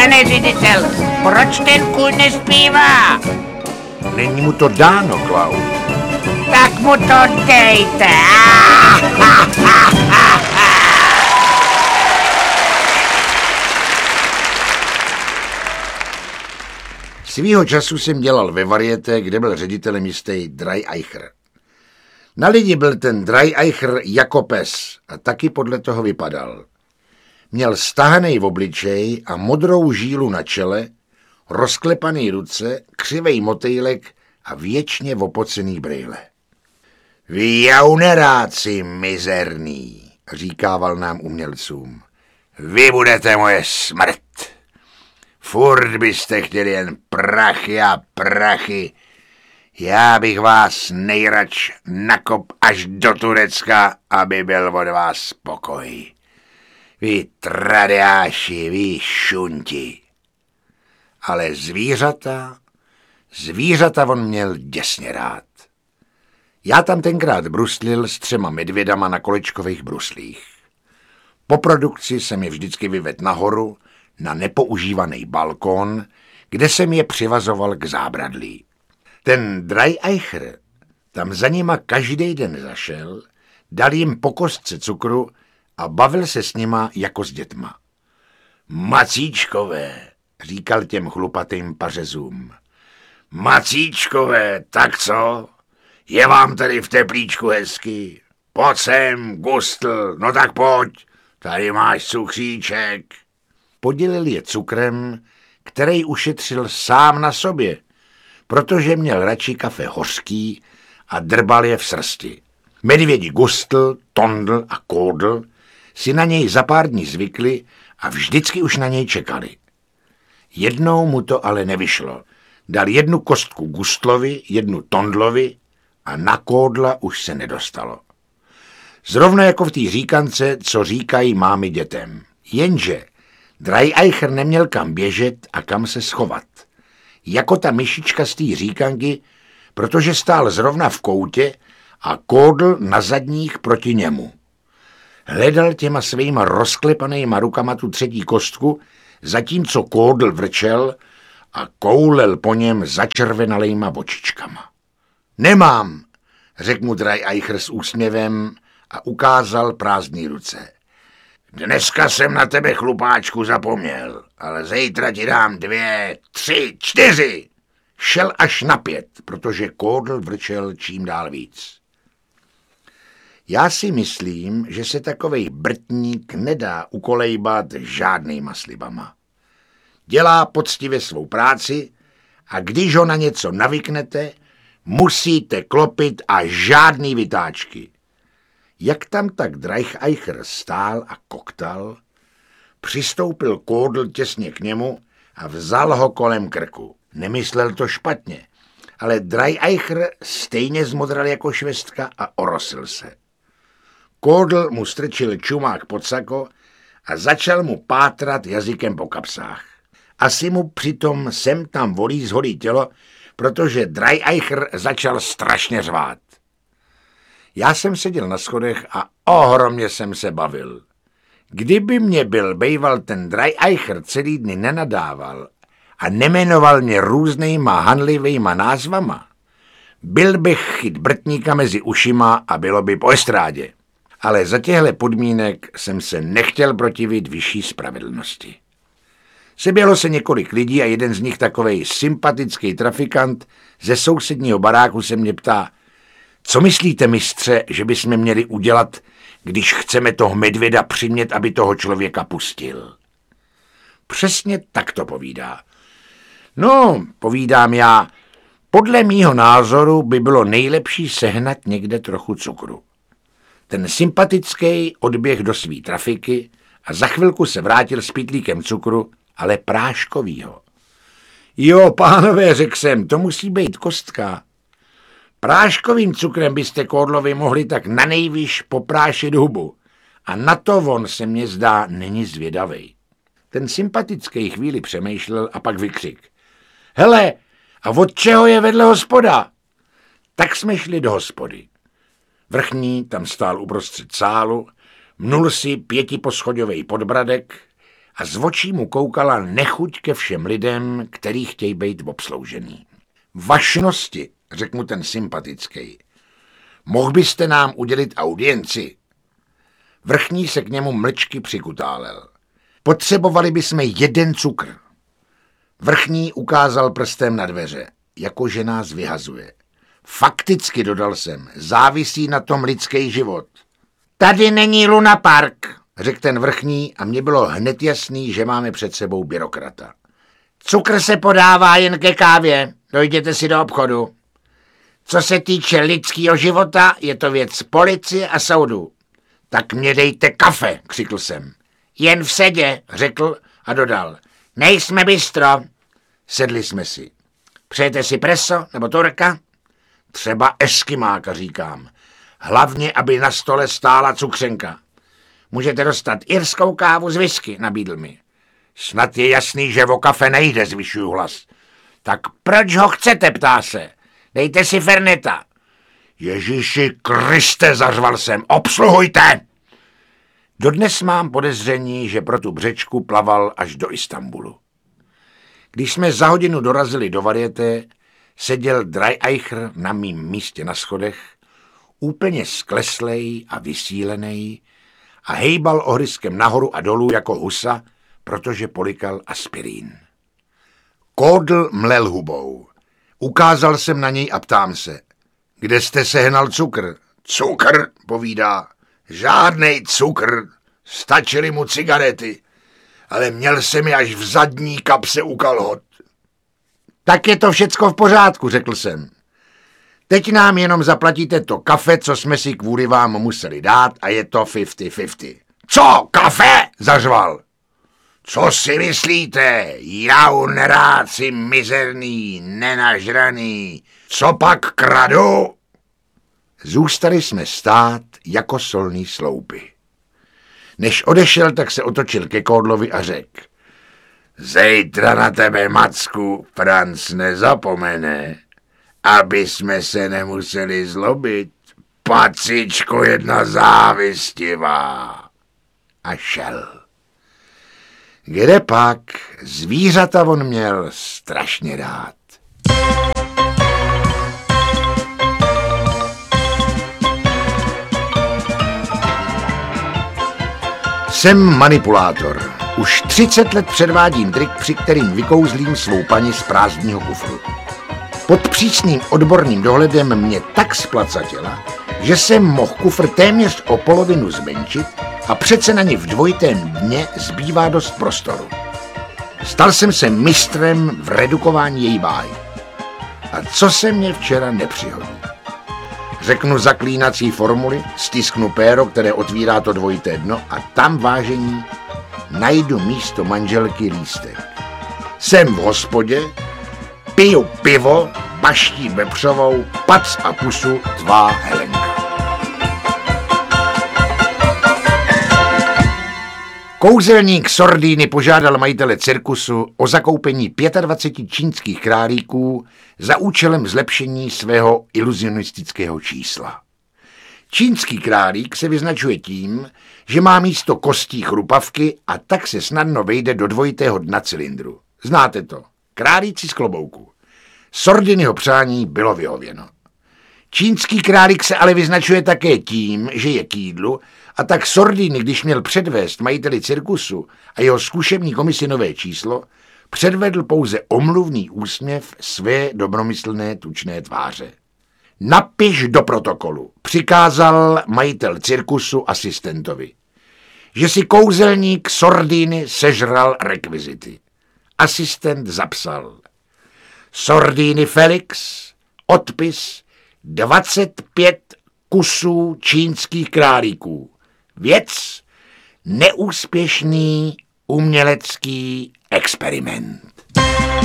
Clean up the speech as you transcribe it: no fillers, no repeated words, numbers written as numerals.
Pane ředitel, proč ten kůň nespívá? Není mu to dáno, Klau. Tak mu to dejte. Svýho času jsem dělal ve Varieté, kde byl ředitelem jistý Dreieicher. Na lidi byl ten Dreieicher jako pes a taky podle toho vypadal. Měl stahanej v obličej a modrou žílu na čele, rozklepaný ruce, křivej motýlek a věčně opocený brejle. Vy jauneráci mizerný, říkával nám umělcům. Vy budete moje smrt. Furt byste chtěli jen prachy a prachy. Já bych vás nejrač nakop až do Turecka, aby byl od vás pokoj. Vy tradáši, vy šunti. Ale zvířata on měl děsně rád. Já tam tenkrát bruslil s 3 medvědama na kolečkových bruslích. Po produkci jsem je vždycky vyvedl nahoru, na nepoužívaný balkón, kde jsem je přivazoval k zábradlí. Ten Dreieicher tam za nima každý den zašel, dal jim po kostce cukru a bavil se s nima jako s dětma. Macíčkové, říkal těm chlupatým pařezům. Macíčkové, tak co? Je vám tady v teplíčku hezky? Pojď sem, Gustl, no tak pojď, tady máš cukříček. Podělil je cukrem, který ušetřil sám na sobě, protože měl radši kafe hořký a drbal je v srsti. Medvědi Gustl, Tondl a Kódl si na něj za pár dní zvykli a vždycky už na něj čekali. Jednou mu to ale nevyšlo. Dal 1 kostku Gustlovi, 1 Tondlovi a na Kódla už se nedostalo. Zrovna jako v té říkance, co říkají mámy dětem. Jenže Dreieicher neměl kam běžet a kam se schovat. Jako ta myšička z té říkanky, protože stál zrovna v koutě a Kódl na zadních proti němu. Hledal těma svýma rozklepanýma rukama tu 3. kostku, zatímco Kódl vrčel a koulel po něm začervenalejma očičkama. Nemám, řekl mu Dreieicher s úsměvem a ukázal prázdný ruce. Dneska jsem na tebe, chlupáčku, zapomněl, ale zítra ti dám 2, 3, 4. Šel až na 5, protože Kódl vrčel čím dál víc. Já si myslím, že se takovej brtník nedá ukolejbat žádnýma slibama. Dělá poctivě svou práci a když ho na něco navyknete, musíte klopit a žádný vytáčky. Jak tam tak Dreieicher stál a koktal, přistoupil Kódl těsně k němu a vzal ho kolem krku. Nemyslel to špatně, ale Dreieicher stejně zmodral jako švestka a orosil se. Kódl mu strčil čumák pod sako a začal mu pátrat jazykem po kapsách. Asi mu přitom sem tam volí zholí tělo, protože Dreieicher začal strašně řvát. Já jsem seděl na schodech a ohromně jsem se bavil. Kdyby mě byl bejval ten Dreieicher celý dny nenadával a nemenoval mě různýma hanlivýma názvama, byl bych chyt brtníka mezi ušima a bylo by po estrádě. Ale za těchto podmínek jsem se nechtěl protivit vyšší spravedlnosti. Sebělo se několik lidí a jeden z nich, takovej sympatický trafikant ze sousedního baráku, se mě ptá: co myslíte, mistře, že bychom měli udělat, když chceme toho medvěda přimět, aby toho člověka pustil? Přesně tak to povídá. No, povídám já, podle mýho názoru by bylo nejlepší sehnat někde trochu cukru. Ten sympatický odběh do svý trafiky a za chvilku se vrátil s pytlíkem cukru, ale práškovýho. Jo, pánové, řekl jsem, to musí být kostka. Práškovým cukrem byste Kódlovi mohli tak nanejvýš poprášit hubu. A na to on, se mně zdá, není zvědavej. Ten sympatický chvíli přemýšlel a pak vykřik: hele, a od čeho je vedle hospoda? Tak jsme šli do hospody. Vrchní tam stál uprostřed sálu, mnul si 5poschodovej podbradek a z očí mu koukala nechuť ke všem lidem, který chtějí být obsloužený. Vašnosti, řekl mu ten sympatický, mohl byste nám udělit audienci? Vrchní se k němu mlčky přikutálel. Potřebovali bychom 1 cukr. Vrchní ukázal prstem na dveře, jakože nás vyhazuje. Fakticky, dodal jsem, závisí na tom lidský život. Tady není Luna Park, řekl ten vrchní a mně bylo hned jasný, že máme před sebou byrokrata. Cukr se podává jen ke kávě, dojděte si do obchodu. Co se týče lidského života, je to věc policie a soudu. Tak mě dejte kafe, křikl jsem. Jen v sedě, řekl a dodal. Nejsme bistro. Sedli jsme si. Přejete si preso nebo turka? Třeba eskimáka, říkám. Hlavně, aby na stole stála cukřenka. Můžete dostat irskou kávu z whisky, nabídl mi. Snad je jasný, že o kafe nejde, zvyšuju hlas. Tak proč ho chcete, ptá se. Dejte si Ferneta. Ježíši Kriste, zařval jsem, obsluhujte! Dodnes mám podezření, že pro tu břečku plaval až do Istanbulu. Když jsme za hodinu dorazili do Varieté, seděl Dreieicher na mým místě na schodech, úplně skleslej a vysílenej a hejbal ohryskem nahoru a dolů jako husa, protože polikal aspirín. Kódl mlel hubou. Ukázal jsem na něj a ptám se, kde jste sehnal cukr? Cukr, povídá. Žádnej cukr, stačily mu cigarety, ale měl jsem je až v zadní kapse u kalhot. Tak je to všecko v pořádku, řekl jsem. Teď nám jenom zaplatíte to kafe, co jsme si kvůli vám museli dát a je to 50-50. Co, kafe? Zařval. Co si myslíte, jauneráci mizerný, nenažraný, co pak kradu? Zůstali jsme stát jako solný sloupy. Než odešel, tak se otočil ke Kódlovi a řekl. Zítra na tebe, Macku, Franc nezapomene, aby jsme se nemuseli zlobit. Pacičko jedna závistivá. A šel. Kde pak zvířata on měl strašně rád. Jsem manipulátor. Už 30 let předvádím trik, při kterým vykouzlím svou paní z prázdního kufru. Pod přísným odborným dohledem mě tak splacatila, že jsem mohl kufr téměř o polovinu zmenšit a přece na ně v dvojitém dně zbývá dost prostoru. Stal jsem se mistrem v redukování její váhy. A co se mě včera nepřihodí? Řeknu zaklínací formuly, stisknu péro, které otvírá to dvojité dno a tam, vážení, najdu místo manželky lístek. Jsem v hospodě, piju pivo, baštím vepřovou, pac a pusu, tvá Helenka. Kouzelník Sordíny požádal majitele cirkusu o zakoupení 25 čínských králíků za účelem zlepšení svého iluzionistického čísla. Čínský králík se vyznačuje tím, že má místo kostí chrupavky a tak se snadno vejde do dvojitého dna cylindru. Znáte to. Králíci z klobouku. Sordinyho přání bylo vyhověno. Čínský králík se ale vyznačuje také tím, že je k jídlu, a tak Sordíny, když měl předvést majiteli cirkusu a jeho zkušební komisi nové číslo, předvedl pouze omluvný úsměv své dobromyslné tučné tváře. Napiš do protokolu, přikázal majitel cirkusu asistentovi, že si kouzelník Sordíny sežral rekvizity. Asistent zapsal. Sordíny Felix, odpis 25 kusů čínských králíků. Věc neúspěšný umělecký experiment.